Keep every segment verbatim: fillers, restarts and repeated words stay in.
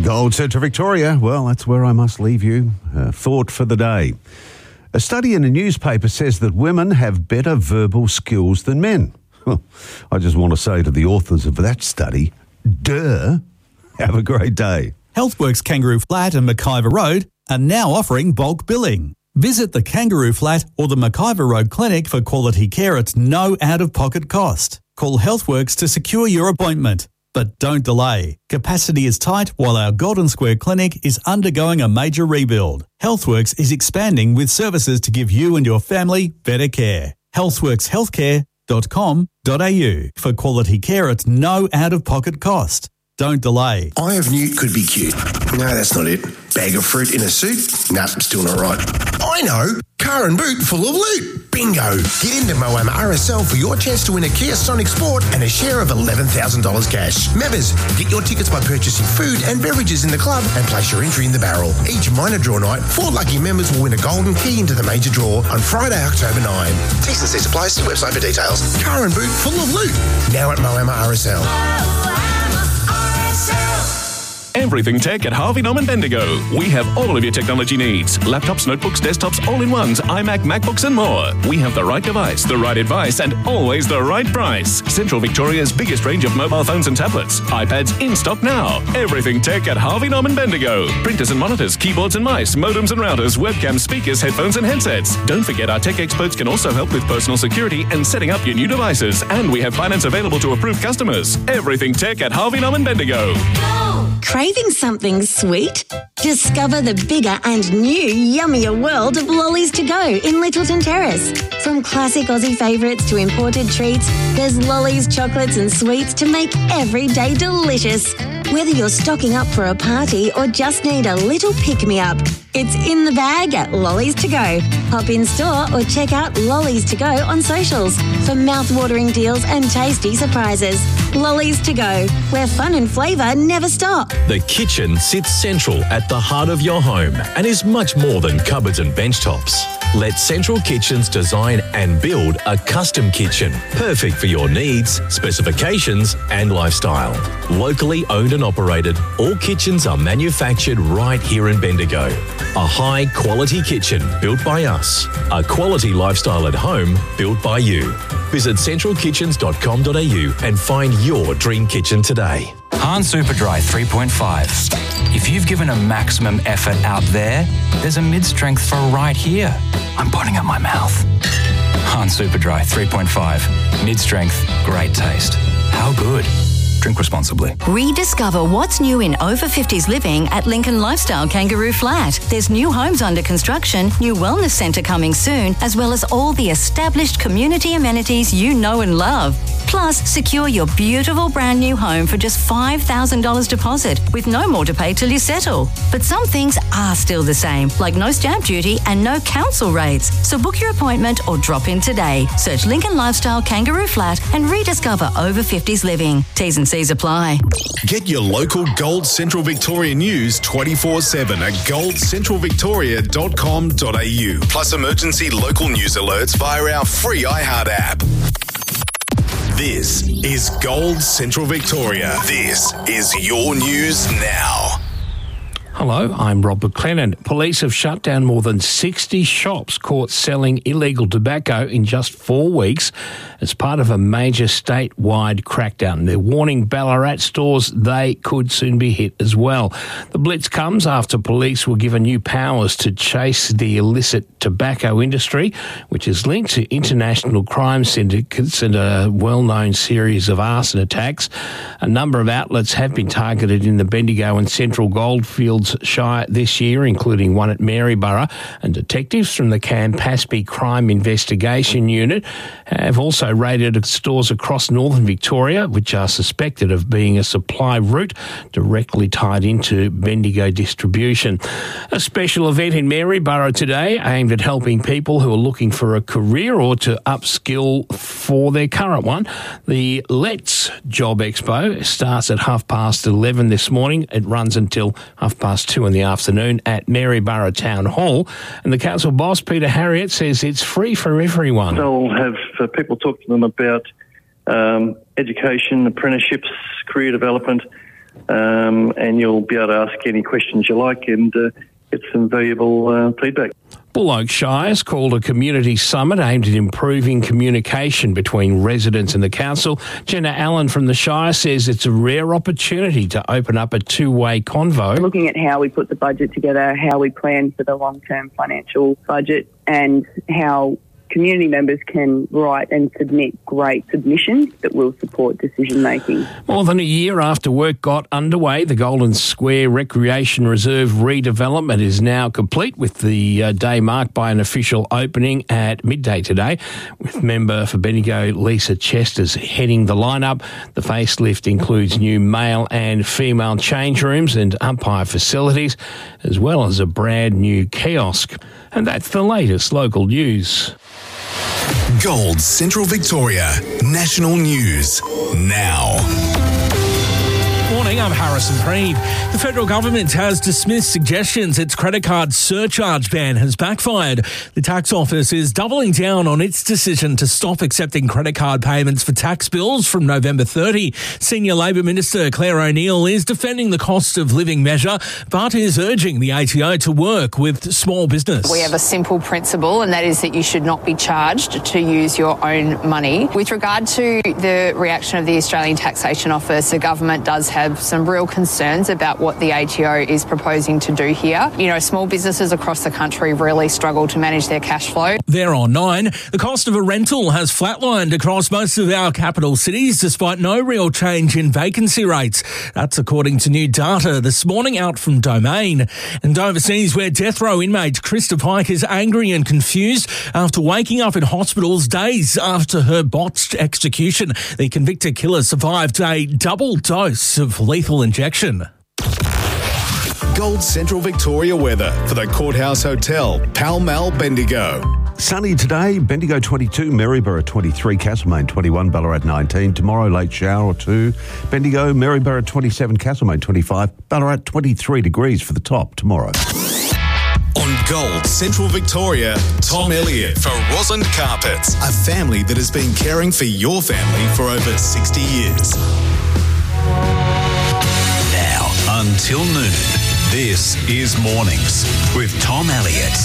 Gold Central Victoria, well, that's where I must leave you. A thought for the day. A study in a newspaper says that women have better verbal skills than men. I just want to say to the authors of that study, duh. Have a great day. Healthworks Kangaroo Flat and McIver Road are now offering bulk billing. Visit the Kangaroo Flat or the McIver Road Clinic for quality care at no out-of-pocket cost. Call Healthworks to secure your appointment. But don't delay. Capacity is tight while our Golden Square Clinic is undergoing a major rebuild. Healthworks is expanding with services to give you and your family better care. healthworks healthcare dot com dot a u for quality care at no out-of-pocket cost. Don't delay. Eye of Newt could be cute. No, that's not it. Bag of fruit in a suit? Nah, still not right. I know. Car and boot full of loot. Bingo. Get into Moama R S L for your chance to win a Kia Sonic Sport and a share of eleven thousand dollars cash. Members, get your tickets by purchasing food and beverages in the club and place your entry in the barrel. Each minor draw night, four lucky members will win a golden key into the major draw on Friday, October ninth. T's and C's apply. See website for details. Car and boot full of loot. Now at Moama R S L. Everything tech at Harvey Norman Bendigo. We have all of your technology needs. Laptops, notebooks, desktops, all-in-ones, iMac, MacBooks and more. We have the right device, the right advice and always the right price. Central Victoria's biggest range of mobile phones and tablets. iPads in stock now. Everything tech at Harvey Norman Bendigo. Printers and monitors, keyboards and mice, modems and routers, webcams, speakers, headphones and headsets. Don't forget our tech experts can also help with personal security and setting up your new devices. And we have finance available to approved customers. Everything tech at Harvey Norman Bendigo. Craving something sweet? Discover the bigger and new yummier world of Lollies to Go in Littleton Terrace. From classic Aussie favourites to imported treats, there's Lollies, chocolates and sweets to make every day delicious. Whether you're stocking up for a party or just need a little pick-me-up, it's in the bag at Lollies to Go. Hop in store or check out Lollies to Go on socials for mouth-watering deals and tasty surprises. Lollies to Go, where fun and flavour never stop. The kitchen sits central at the heart of your home and is much more than cupboards and bench tops. Let Central Kitchens design and build a custom kitchen, perfect for your needs, specifications and lifestyle. Locally owned and operated, all kitchens are manufactured right here in Bendigo. A high-quality kitchen built by us. A quality lifestyle at home built by you. Visit central kitchens dot com dot a u and find your dream kitchen today. Hahn Superdry three point five. If you've given a maximum effort out there, there's a mid-strength for right here. I'm putting up my mouth. Hahn Superdry three point five. Mid-strength, great taste. How good? Drink responsibly. Rediscover what's new in over fifties living at Lincoln Lifestyle Kangaroo Flat. There's new homes under construction, new wellness centre coming soon, as well as all the established community amenities you know and love. Plus, secure your beautiful brand new home for just five thousand dollars deposit with no more to pay till you settle. But some things are still the same, like no stamp duty and no council rates. So book your appointment or drop in today. Search Lincoln Lifestyle Kangaroo Flat and rediscover over fifties living. T's and C's apply. Get your local Gold Central Victoria news twenty-four seven at gold central victoria dot com dot a u. Plus emergency local news alerts via our free iHeart app. This is Gold Central Victoria. This is your news now. Hello, I'm Rob McLennan. Police have shut down more than sixty shops caught selling illegal tobacco in just four weeks as part of a major statewide crackdown. They're warning Ballarat stores they could soon be hit as well. The blitz comes after police were given new powers to chase the illicit tobacco industry, which is linked to international crime syndicates and a well-known series of arson attacks. A number of outlets have been targeted in the Bendigo and Central Goldfields Shire this year, including one at Maryborough, and detectives from the Campaspe Crime Investigation Unit have also raided stores across northern Victoria, which are suspected of being a supply route directly tied into Bendigo distribution. A special event in Maryborough today aimed at helping people who are looking for a career or to upskill for their current one. The Let's Job Expo starts at half past eleven this morning. It runs until half past two in the afternoon at Maryborough Town Hall. And the council boss, Peter Harriott, says it's free for everyone. They'll have uh, people talk to them about um, education, apprenticeships, career development, um, and you'll be able to ask any questions you like and uh, get some valuable uh, feedback. Bull Oak Shires called a community summit aimed at improving communication between residents and the council. Jenna Allen from the Shire says it's a rare opportunity to open up a two-way convo. Looking at how we put the budget together, how we plan for the long-term financial budget, and how community members can write and submit great submissions that will support decision-making. More than a year after work got underway, the Golden Square Recreation Reserve redevelopment is now complete, with the uh, day marked by an official opening at midday today, with member for Bendigo Lisa Chesters heading the lineup. The facelift includes new male and female change rooms and umpire facilities, as well as a brand new kiosk. And that's the latest local news. Gold Central Victoria National News now. Morning, I'm Harrison Preeve. The federal government has dismissed suggestions its credit card surcharge ban has backfired. The tax office is doubling down on its decision to stop accepting credit card payments for tax bills from November thirtieth. Senior Labor Minister Claire O'Neill is defending the cost of living measure, but is urging the A T O to work with small business. We have a simple principle, and that is that you should not be charged to use your own money. With regard to the reaction of the Australian Taxation Office, the government does have some real concerns about what the A T O is proposing to do here. You know, small businesses across the country really struggle to manage their cash flow. There on nine, the cost of a rental has flatlined across most of our capital cities despite no real change in vacancy rates. That's according to new data this morning out from Domain. And overseas, where death row inmate Krista Pike is angry and confused after waking up in hospitals days after her botched execution. The convicted killer survived a double dose of lethal injection. Gold Central Victoria weather for the Courthouse Hotel, Pall Mall, Bendigo. Sunny today, Bendigo twenty-two, Maryborough twenty-three, Castlemaine twenty-one, Ballarat nineteen. Tomorrow, late shower or two. Bendigo, Maryborough twenty-seven, Castlemaine twenty-five, Ballarat twenty-three degrees for the top tomorrow. On Gold Central Victoria, Tom Elliott for Rosland Carpets, a family that has been caring for your family for over sixty years. Now until noon, this is Mornings with Tom Elliott.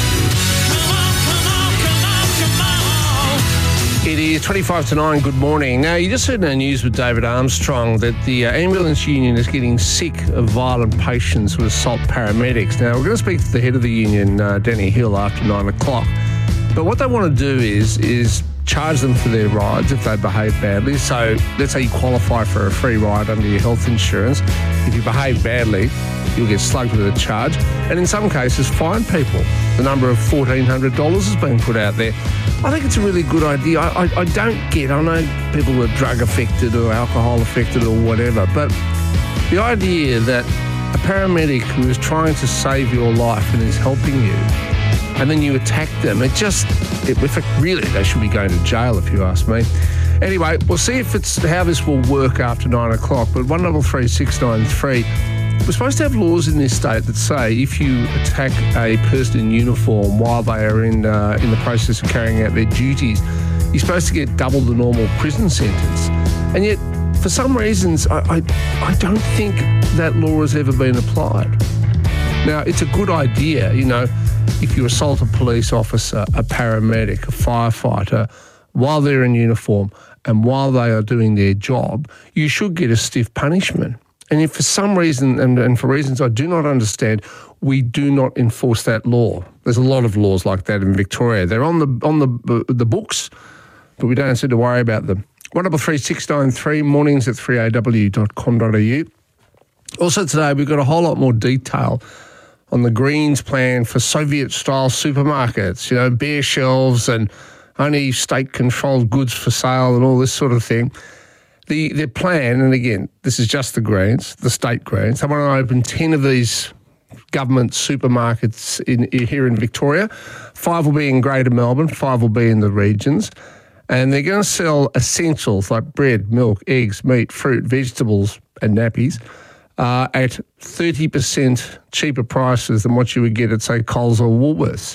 It is twenty-five to nine. Good morning. Now, you just heard in the news with David Armstrong that the uh, ambulance union is getting sick of violent patients who assault paramedics. Now, we're going to speak to the head of the union, uh, Danny Hill, after nine o'clock. But what they want to do is is charge them for their rides if they behave badly. So let's say you qualify for a free ride under your health insurance. If you behave badly, you'll get slugged with a charge. And in some cases, fine people. The number of fourteen hundred dollars has been put out there. I think it's a really good idea. I, I, I don't get, I know people who are drug affected or alcohol affected or whatever, but the idea that a paramedic who is trying to save your life and is helping you, and then you attack them, it just, it, if it, really, they should be going to jail if you ask me. Anyway, we'll see if it's how this will work after nine o'clock, but one double three six nine three. We're supposed to have laws in this state that say if you attack a person in uniform while they are in uh, in the process of carrying out their duties, you're supposed to get double the normal prison sentence. And yet, for some reasons, I, I, I don't think that law has ever been applied. Now, it's a good idea, you know, if you assault a police officer, a paramedic, a firefighter, while they're in uniform and while they are doing their job, you should get a stiff punishment. And if for some reason, and, and for reasons I do not understand, we do not enforce that law. There's a lot of laws like that in Victoria. They're on the on the the books, but we don't seem to worry about them. one double three six nine three, mornings at three a w dot com dot a u. Also today, we've got a whole lot more detail on the Greens plan for Soviet-style supermarkets, you know, bare shelves and only state-controlled goods for sale and all this sort of thing. The their plan, and again, this is just the Greens, the state Greens, they want to open ten of these government supermarkets in, in here in Victoria. Five will be in Greater Melbourne, five will be in the regions. And they're going to sell essentials like bread, milk, eggs, meat, fruit, vegetables and nappies uh, at thirty percent cheaper prices than what you would get at, say, Coles or Woolworths.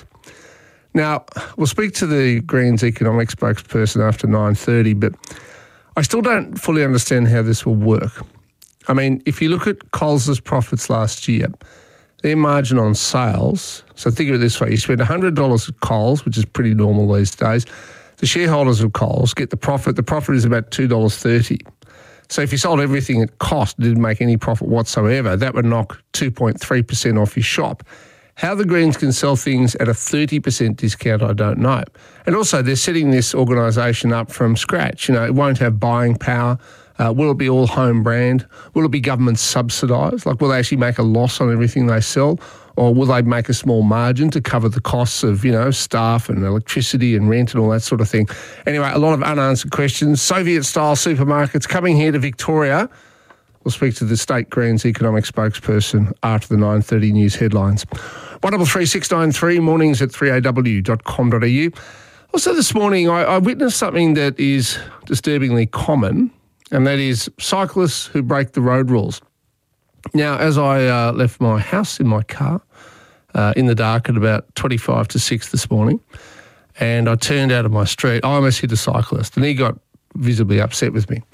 Now, we'll speak to the Greens economic spokesperson after nine thirty, but I still don't fully understand how this will work. I mean, if you look at Coles' profits last year, their margin on sales, so think of it this way, you spend one hundred dollars at Coles, which is pretty normal these days. The shareholders of Coles get the profit. The profit is about two dollars thirty. So if you sold everything at cost and didn't make any profit whatsoever, that would knock two point three percent off your shop. How the Greens can sell things at a thirty percent discount, I don't know. And also, they're setting this organisation up from scratch. You know, it won't have buying power. Uh, will it be all home brand? Will it be government subsidised? Like, will they actually make a loss on everything they sell? Or will they make a small margin to cover the costs of, you know, staff and electricity and rent and all that sort of thing? Anyway, a lot of unanswered questions. Soviet-style supermarkets coming here to Victoria. We'll speak to the State Greens economic spokesperson after the nine thirty news headlines. one double three six nine three, mornings at three a w dot com dot a u. Also this morning, I, I witnessed something that is disturbingly common, and that is cyclists who break the road rules. Now, as I uh, left my house in my car uh, in the dark at about twenty-five to six this morning, and I turned out of my street, I almost hit a cyclist, and he got visibly upset with me.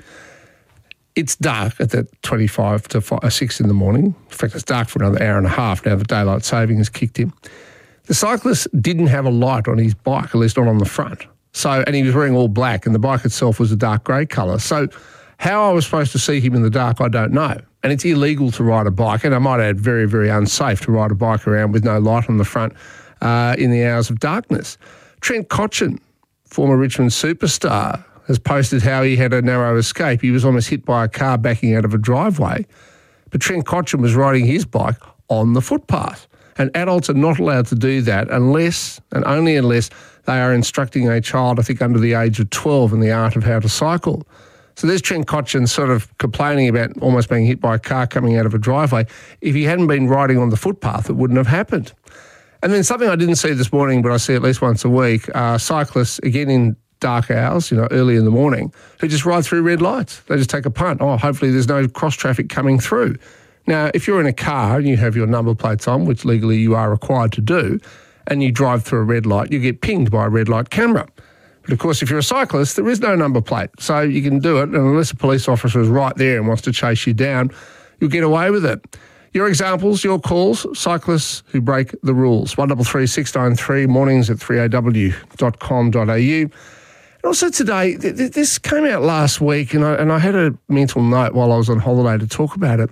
It's dark at that twenty-five to six in the morning. In fact, it's dark for another hour and a half now that daylight saving has kicked in. The cyclist didn't have a light on his bike, at least not on the front. So, and he was wearing all black, and the bike itself was a dark grey colour. So how I was supposed to see him in the dark, I don't know. And it's illegal to ride a bike, and I might add very, very unsafe to ride a bike around with no light on the front uh, in the hours of darkness. Trent Cotchin, former Richmond superstar, has posted how he had a narrow escape. He was almost hit by a car backing out of a driveway. But Trent Cotchin was riding his bike on the footpath. And adults are not allowed to do that unless, and only unless, they are instructing a child, I think, under the age of twelve in the art of how to cycle. So there's Trent Cotchin sort of complaining about almost being hit by a car coming out of a driveway. If he hadn't been riding on the footpath, it wouldn't have happened. And then something I didn't see this morning, but I see at least once a week, uh, cyclists, again in dark hours, you know, early in the morning, who just ride through red lights. They just take a punt. Oh, hopefully there's no cross traffic coming through. Now, if you're in a car and you have your number plates on, which legally you are required to do, and you drive through a red light, you get pinged by a red light camera. But of course, if you're a cyclist, there is no number plate. So you can do it, and unless a police officer is right there and wants to chase you down, you'll get away with it. Your examples, your calls, cyclists who break the rules. one double three six nine three, mornings at three a w dot com dot a u. And also today, th- th- this came out last week, and I, and I had a mental note while I was on holiday to talk about it.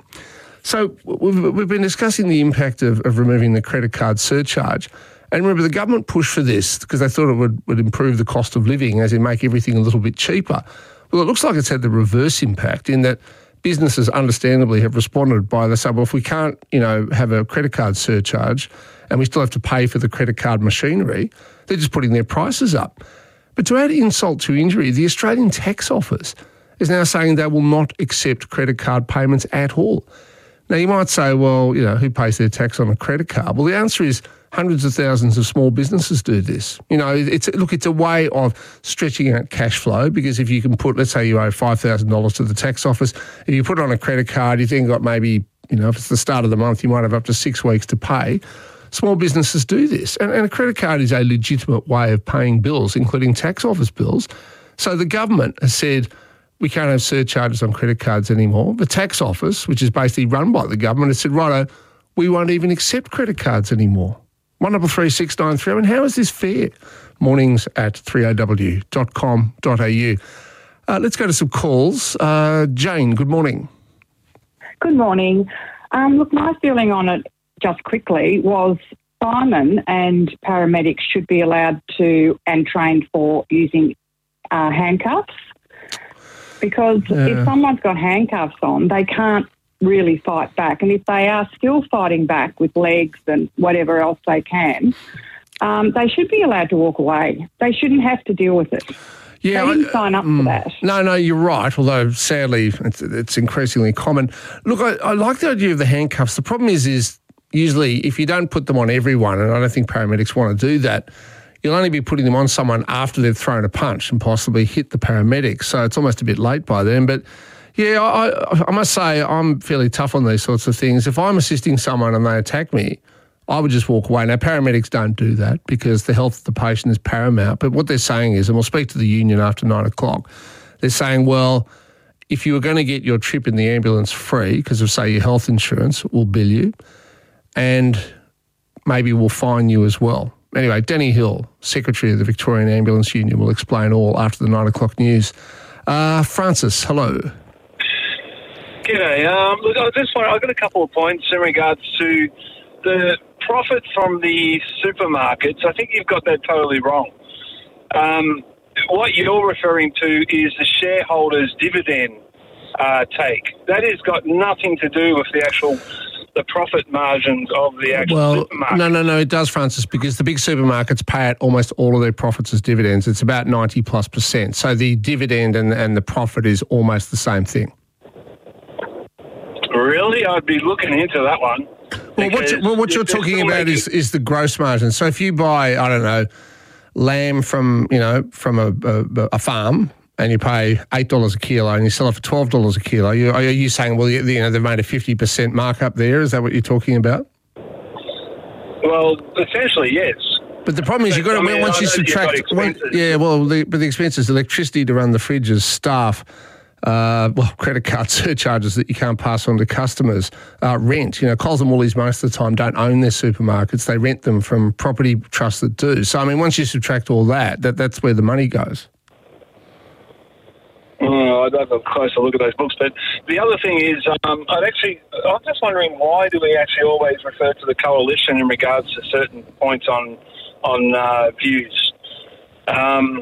So we've, we've been discussing the impact of, of removing the credit card surcharge. And remember, the government pushed for this because they thought it would, would improve the cost of living, as in make everything a little bit cheaper. Well, it looks like it's had the reverse impact in that businesses understandably have responded by, they say, well, if we can't, you know, have a credit card surcharge and we still have to pay for the credit card machinery, they're just putting their prices up. But to add insult to injury, the Australian Tax Office is now saying they will not accept credit card payments at all. Now, you might say, well, you know, who pays their tax on a credit card? Well, the answer is hundreds of thousands of small businesses do this. You know, it's look, it's a way of stretching out cash flow, because if you can put, let's say you owe five thousand dollars to the tax office, if you put it on a credit card, you then got maybe, you know, if it's the start of the month, you might have up to six weeks to pay. Small businesses do this. And, and a credit card is a legitimate way of paying bills, including tax office bills. So the government has said, we can't have surcharges on credit cards anymore. The tax office, which is basically run by the government, has said, righto, we won't even accept credit cards anymore. one double three six nine three. I mean, how is this fair? Mornings at three a w dot com dot a u. Uh, let's go to some calls. Uh, Jane, good morning. Good morning. Um, look, my feeling on it, just quickly, was firemen and paramedics should be allowed to and trained for using uh, handcuffs, because Yeah. if someone's got handcuffs on, they can't really fight back. And if they are still fighting back with legs and whatever else they can, um, they should be allowed to walk away. They shouldn't have to deal with it. Yeah, they didn't I- sign up mm. for that. No, no, you're right, although sadly it's, it's increasingly common. Look, I, I like the idea of the handcuffs. The problem is, is usually if you don't put them on everyone, and I don't think paramedics want to do that, you'll only be putting them on someone after they've thrown a punch and possibly hit the paramedic. So it's almost a bit late by then. But yeah, I, I must say I'm fairly tough on these sorts of things. If I'm assisting someone and they attack me, I would just walk away. Now, paramedics don't do that because the health of the patient is paramount. But what they're saying is, and we'll speak to the union after nine o'clock, they're saying, well, if you were going to get your trip in the ambulance free, because of, say, your health insurance, we'll bill you, and maybe we'll fine you as well. Anyway, Danny Hill, Secretary of the Victorian Ambulance Union, will explain all after the nine o'clock news. Uh, Francis, hello. G'day. Um, look, I just want, I've got a couple of points in regards to the profit from the supermarkets. I think you've got that totally wrong. Um, what you're referring to is the shareholders' dividend uh, take. That has got nothing to do with the actual the profit margins of the actual well, supermarket. No, no, no, it does, Francis, because the big supermarkets pay out almost all of their profits as dividends. It's about ninety plus percent. So the dividend and, and the profit is almost the same thing. Really? I'd be looking into that one. Well, what, you, well, what you're talking about is, is the gross margin. So if you buy, I don't know, lamb from, you know, from a, a, a farm, and you pay eight dollars a kilo and you sell it for twelve dollars a kilo, you, are you saying, well, you, you know, they've made a fifty percent markup there? Is that what you're talking about? Well, essentially, yes. But the problem is you've got to, I mean, once you subtract, one, yeah, well, the, but the expenses, electricity to run the fridges, staff, uh, well, credit card surcharges that you can't pass on to customers, uh, rent. You know, Coles and Woolies most of the time don't own their supermarkets. They rent them from property trusts that do. So, I mean, once you subtract all that, that that's where the money goes. Oh, I'd have a closer look at those books. But the other thing is, um, I'd actually, I'm just wondering, why do we actually always refer to the coalition in regards to certain points on on uh, views? Um,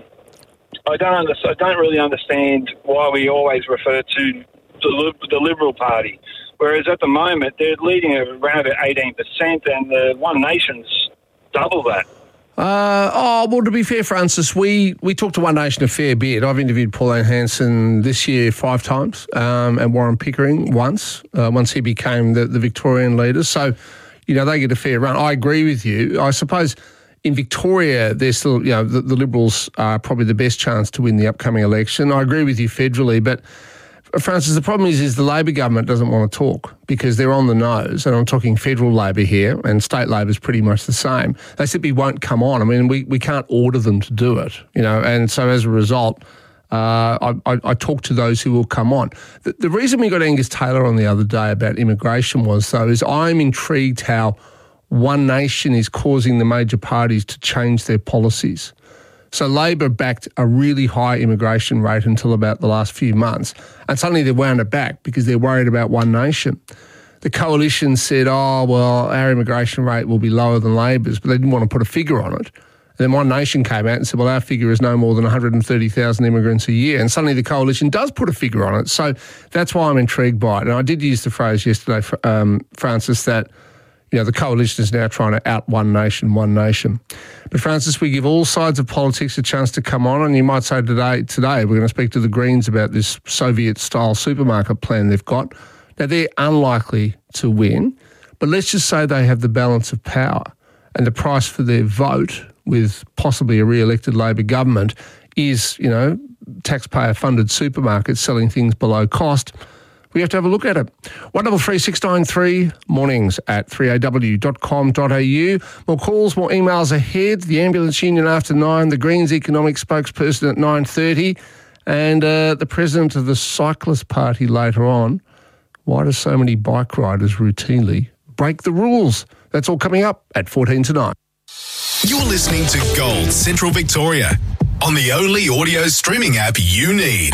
I don't under, I don't really understand why we always refer to the, the Liberal Party, whereas at the moment they're leading around at eighteen percent, and the One Nation's double that. Uh, oh, well, to be fair, Francis, we, we talk to One Nation a fair bit. I've interviewed Pauline Hanson this year five times um, and Warren Pickering once, uh, once he became the, the Victorian leader. So, you know, they get a fair run. I agree with you. I suppose in Victoria, they're still, you know, the, the Liberals are probably the best chance to win the upcoming election. I agree with you federally, but Francis, the problem is, is the Labor government doesn't want to talk because they're on the nose, and I'm talking federal Labor here, and state Labor is pretty much the same. They simply won't come on. I mean, we, we can't order them to do it, you know, and so as a result, uh, I, I, I talk to those who will come on. The, the reason we got Angus Taylor on the other day about immigration was, though, is I'm intrigued how One Nation is causing the major parties to change their policies. So Labor backed a really high immigration rate until about the last few months, and suddenly they wound it back because they're worried about One Nation. The coalition said, oh, well, our immigration rate will be lower than Labor's, but they didn't want to put a figure on it. And then One Nation came out and said, well, our figure is no more than one hundred thirty thousand immigrants a year, and suddenly the coalition does put a figure on it. So that's why I'm intrigued by it. And I did use the phrase yesterday, um, Francis, that you know, the coalition is now trying to out One Nation, One Nation. But Francis, we give all sides of politics a chance to come on, and you might say today, today we're going to speak to the Greens about this Soviet-style supermarket plan they've got. Now, they're unlikely to win, but let's just say they have the balance of power, and the price for their vote with possibly a re-elected Labor government is, you know, taxpayer-funded supermarkets selling things below cost. We have to have a look at it. one double three six nine three, mornings at three a w dot com dot a u. More calls, more emails ahead. The Ambulance Union after nine, the Greens economic spokesperson at nine thirty, and uh, the president of the Cyclist Party later on. Why do so many bike riders routinely break the rules? That's all coming up at fourteen to nine. You're listening to Gold Central Victoria on the only audio streaming app you need.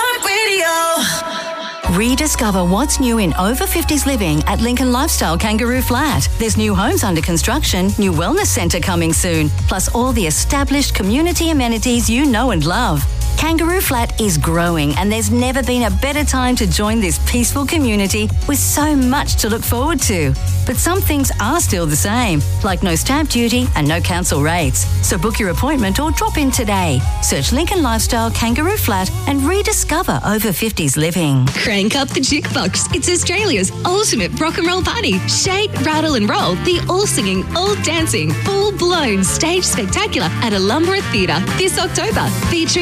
iHeartRadio. Rediscover what's new in over fifties living at Lincoln Lifestyle Kangaroo Flat. There's new homes under construction, new wellness centre coming soon, plus all the established community amenities you know and love. Kangaroo Flat is growing, and there's never been a better time to join this peaceful community with so much to look forward to. But some things are still the same, like no stamp duty and no council rates. So book your appointment or drop in today. Search Lincoln Lifestyle Kangaroo Flat and rediscover over fifties living. Crank up the jukebox. It's Australia's ultimate rock and roll party. Shake, rattle and roll. The all-singing, all-dancing, full-blown stage spectacular at Alumbra Theatre this October, featuring electric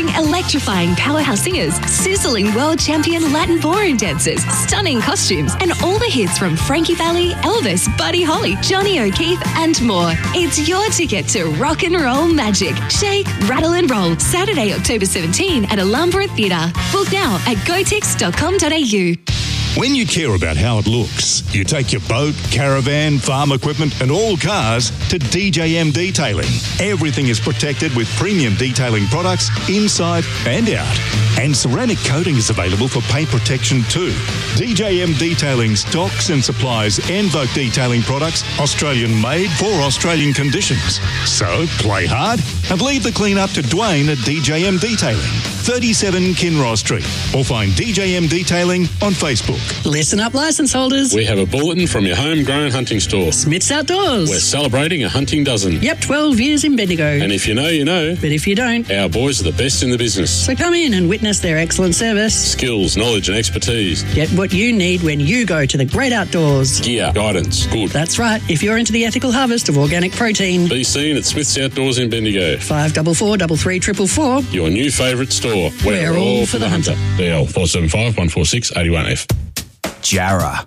electrifying powerhouse singers, sizzling world champion Latin ballroom dancers, stunning costumes, and all the hits from Frankie Valli, Elvis, Buddy Holly, Johnny O'Keefe, and more. It's your ticket to rock and roll magic. Shake, rattle and roll. Saturday, October seventeenth at Alhambra Theatre. Book now at gotix dot com dot a u. When you care about how it looks, you take your boat, caravan, farm equipment and all cars to D J M Detailing. Everything is protected with premium detailing products inside and out. And ceramic coating is available for paint protection too. D J M Detailing stocks and supplies Envoke detailing products, Australian made for Australian conditions. So play hard and leave the clean up to Dwayne at D J M Detailing, thirty-seven Kinross Street, or find D J M Detailing on Facebook. Listen up, licence holders. We have a bulletin from your homegrown hunting store. Smith's Outdoors. We're celebrating a hunting dozen. Yep, twelve years in Bendigo. And if you know, you know. But if you don't, our boys are the best in the business. So come in and witness their excellent service. Skills, knowledge and expertise. Get what you need when you go to the great outdoors. Gear, guidance, good. That's right. If you're into the ethical harvest of organic protein. Be seen at Smith's Outdoors in Bendigo. five four four, three three four four four. Your new favourite store. We're, We're all, all for the hunter. hunter. D L four seven five, one four six, eight one F. Jarrah.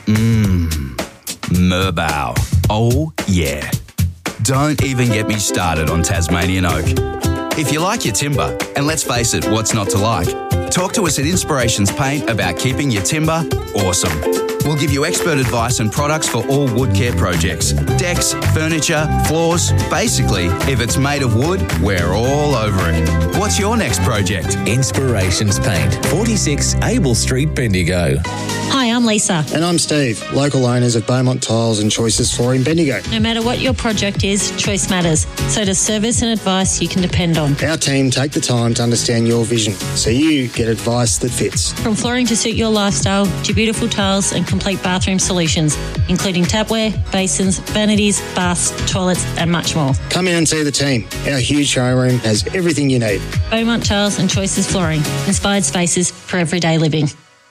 Mmm. Merbau. Oh, yeah. Don't even get me started on Tasmanian oak. If you like your timber, and let's face it, what's not to like? Talk to us at Inspirations Paint about keeping your timber awesome. We'll give you expert advice and products for all wood care projects. Decks, furniture, floors. Basically, if it's made of wood, we're all over it. What's your next project? Inspirations Paint, forty-six Abel Street, Bendigo. Hi, I'm Lisa. And I'm Steve, local owners of Beaumont Tiles and Choices Flooring, Bendigo. No matter what your project is, choice matters. So does service and advice you can depend on. Our team take the time to understand your vision, so you get advice that fits. From flooring to suit your lifestyle, to beautiful tiles and complete bathroom solutions, including tapware, basins, vanities, baths, toilets and much more. Come in and see the team. Our huge showroom has everything you need. Beaumont Tiles and Choices Flooring. Inspired spaces for everyday living.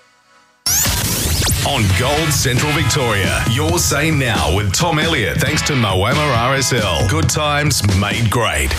On Gold Central Victoria, your say now with Tom Elliott, thanks to Moama R S L. Good times made great.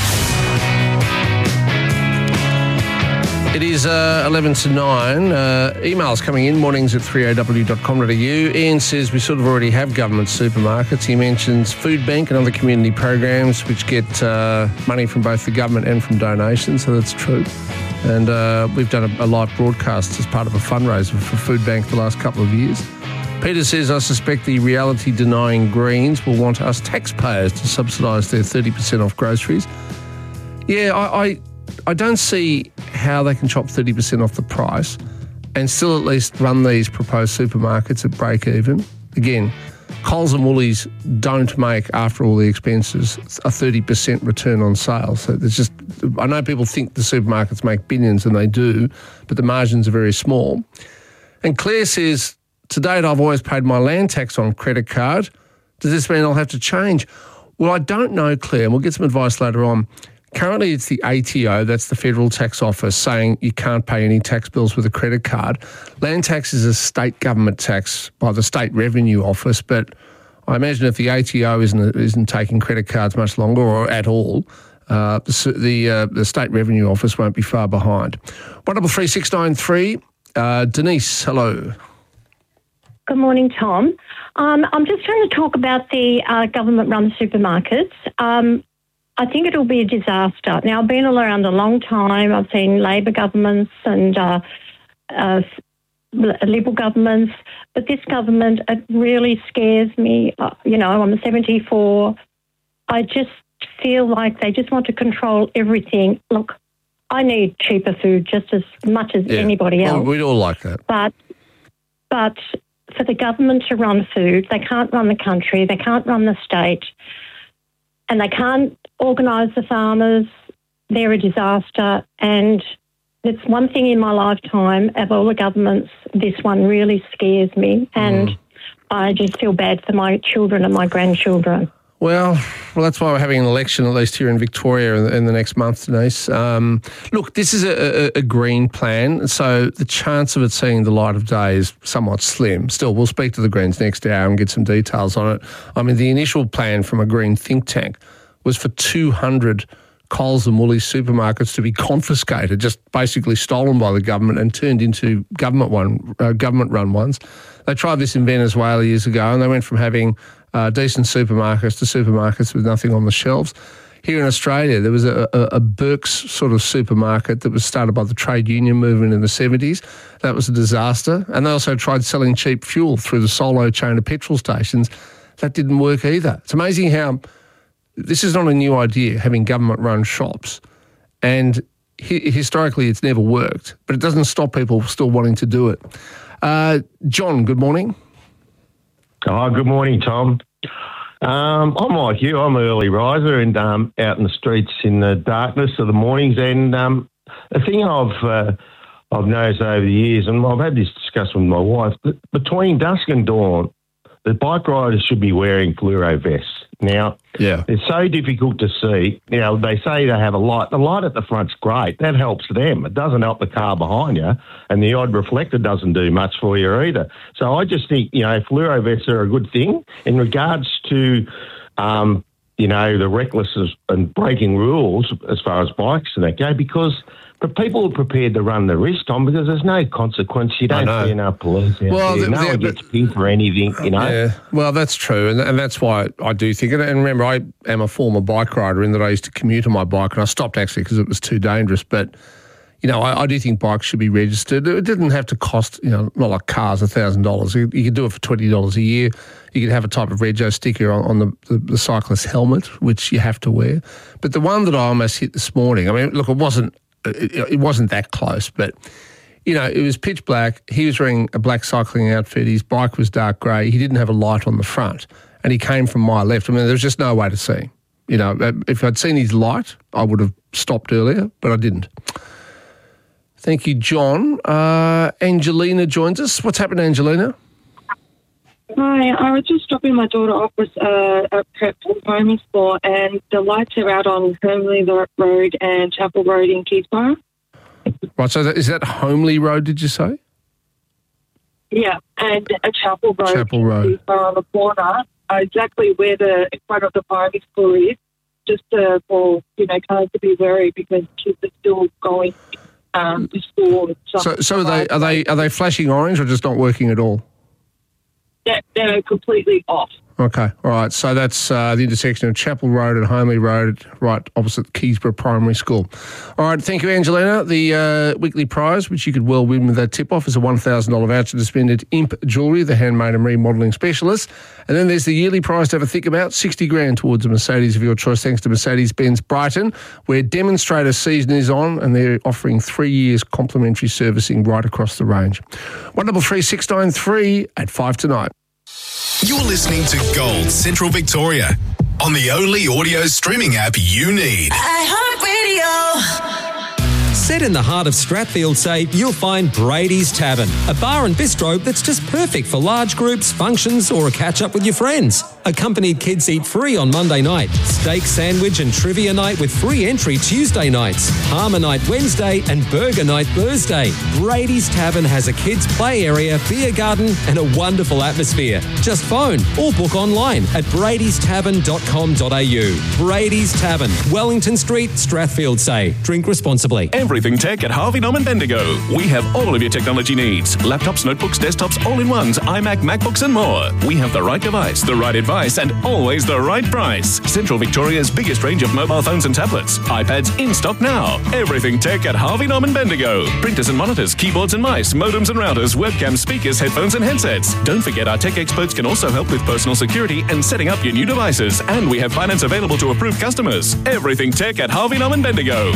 It is uh, eleven to nine. Uh, emails coming in, mornings at three a w dot com dot a u. Ian says we sort of already have government supermarkets. He mentions Food Bank and other community programs which get uh, money from both the government and from donations, so that's true. And uh, we've done a, a live broadcast as part of a fundraiser for Food Bank the last couple of years. Peter says, I suspect the reality-denying Greens will want us taxpayers to subsidise their thirty percent off groceries. Yeah, I, I, I don't see how they can chop thirty percent off the price and still at least run these proposed supermarkets at break even. Again, Coles and Woolies don't make, after all the expenses, a thirty percent return on sales. So there's just, I know people think the supermarkets make billions, and they do, but the margins are very small. And Claire says, to date, I've always paid my land tax on credit card. Does this mean I'll have to change? Well, I don't know, Claire, and we'll get some advice later on. Currently, it's the A T O, that's the Federal Tax Office, saying you can't pay any tax bills with a credit card. Land tax is a state government tax by the State Revenue Office, but I imagine if the A T O isn't isn't taking credit cards much longer or at all, uh, the the, uh, the State Revenue Office won't be far behind. one double three six nine three. Uh, Denise, hello. Good morning, Tom. Um, I'm just trying to talk about the uh, government-run supermarkets. Um, I think it'll be a disaster. Now, I've been all around a long time. I've seen Labor governments and uh, uh, Liberal governments, but this government, it really scares me. Uh, you know, I'm seventy-four. I just feel like they just want to control everything. Look, I need cheaper food just as much as yeah. anybody else. Well, we'd all like that. But, but for the government to run food, they can't run the country, they can't run the state, and they can't organise the farmers. They're a disaster, and it's one thing in my lifetime of all the governments, this one really scares me, and mm. I just feel bad for my children and my grandchildren. Well, well, that's why we're having an election, at least here in Victoria, in the, in the next month, Denise. Um, look, this is a, a, a green plan, so the chance of it seeing the light of day is somewhat slim. Still, we'll speak to the Greens next hour and get some details on it. I mean, the initial plan from a green think tank was for two hundred Coles and Woolies supermarkets to be confiscated, just basically stolen by the government and turned into government one, uh, government-run ones. They tried this in Venezuela years ago, and they went from having uh, decent supermarkets to supermarkets with nothing on the shelves. Here in Australia, there was a, a, a Burke's sort of supermarket that was started by the trade union movement in the seventies. That was a disaster. And they also tried selling cheap fuel through the Solo chain of petrol stations. That didn't work either. It's amazing how this is not a new idea, having government-run shops. And hi- historically, it's never worked. But it doesn't stop people still wanting to do it. Uh, John, good morning. Oh, good morning, Tom. Um, I'm like you. I'm an early riser and um, out in the streets in the darkness of the mornings. And um, the thing I've uh, I've noticed over the years, and I've had this discussion with my wife, that between dusk and dawn, the bike riders should be wearing fluoro vests. Now, yeah, it's so difficult to see. You know, they say they have a light. The light at the front's great. That helps them. It doesn't help the car behind you, and the odd reflector doesn't do much for you either. So I just think, you know, fluoro vests are a good thing in regards to, um, you know, the recklessness and breaking rules as far as bikes and that go, because but people are prepared to run the risk, Tom, because there's no consequence. You don't see enough police out Well, there. the- No the- one gets pinned for anything, you know. Yeah, well, that's true, and, and that's why I do think it. And remember, I am a former bike rider in that I used to commute on my bike, and I stopped actually because it was too dangerous. But, you know, I, I do think bikes should be registered. It didn't have to cost, you know, not like cars, one thousand dollars. You, you could do it for twenty dollars a year. You could have a type of rego sticker on, on the, the, the cyclist helmet, which you have to wear. But the one that I almost hit this morning, I mean, look, it wasn't, it, it wasn't that close, but... You know, it was pitch black. He was wearing a black cycling outfit. His bike was dark grey. He didn't have a light on the front. And he came from my left. I mean, there was just no way to see him. You know, if I'd seen his light, I would have stopped earlier, but I didn't. Thank you, John. Uh, Angelina joins us. What's happened, Angelina? Hi, I was just dropping my daughter off with uh, a prep from primary school, and the lights are out on Homely Road and Chapel Road in Keysborough. Right, so that, is that Homely Road, did you say? Yeah, and a Chapel Road, Chapel Road. Keysborough on the corner, uh, exactly where the in front of the primary school is, just uh, for you know cars to be wary because kids are still going um, to school. And stuff. So, so are they are they are they flashing orange or just not working at all? They're, they're completely off. Okay, all right. So that's uh, the intersection of Chapel Road and Homely Road, right opposite Keysborough Primary School. All right, thank you, Angelina. The uh, weekly prize, which you could well win with that tip-off, is a one thousand dollars voucher to spend at Imp Jewellery, the handmade and remodelling specialist. And then there's the yearly prize to have a think about, sixty grand towards a Mercedes of your choice, thanks to Mercedes-Benz Brighton, where demonstrator season is on, and they're offering three years complimentary servicing right across the range. one double three six nine three at five tonight. You're listening to Gold Central Victoria on the only audio streaming app you need. iHeartRadio. Set in the heart of Strathfield, say, you'll find Brady's Tavern, a bar and bistro that's just perfect for large groups, functions, or a catch-up with your friends. Accompanied kids eat free on Monday night, steak sandwich and trivia night with free entry Tuesday nights, Palmer night Wednesday, and burger night Thursday. Brady's Tavern has a kids' play area, beer garden, and a wonderful atmosphere. Just phone or book online at bradys tavern dot com dot a u. Brady's Tavern, Wellington Street, Strathfield, say. Drink responsibly. Everything tech at Harvey Norman Bendigo. We have all of your technology needs. Laptops, notebooks, desktops, all-in-ones, iMac, MacBooks and more. We have the right device, the right advice and always the right price. Central Victoria's biggest range of mobile phones and tablets. iPads in stock now. Everything tech at Harvey Norman Bendigo. Printers and monitors, keyboards and mice, modems and routers, webcams, speakers, headphones and headsets. Don't forget our tech experts can also help with personal security and setting up your new devices. And we have finance available to approved customers. Everything tech at Harvey Norman Bendigo.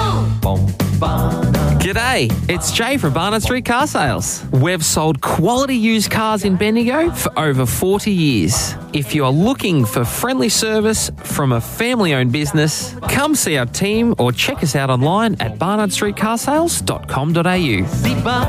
G'day, it's Jay from Barnard Street Car Sales. We've sold quality used cars in Bendigo for over forty years. If you're looking for friendly service from a family-owned business, come see our team or check us out online at barnard street car sales dot com dot a u.